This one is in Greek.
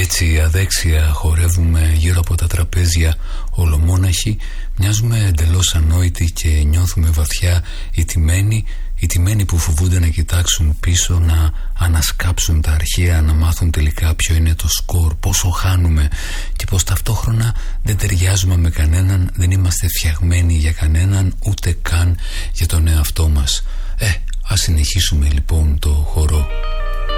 Έτσι αδέξια χορεύουμε γύρω από τα τραπέζια ολομόναχοι, μοιάζουμε εντελώς ανόητοι και νιώθουμε βαθιά οι τιμένοι που φοβούνται να κοιτάξουν πίσω, να ανασκάψουν τα αρχεία, να μάθουν τελικά ποιο είναι το σκορ, πόσο χάνουμε και πως ταυτόχρονα δεν ταιριάζουμε με κανέναν, δεν είμαστε φτιαγμένοι για κανέναν, ούτε καν για τον εαυτό μας. Ας συνεχίσουμε λοιπόν το χορό.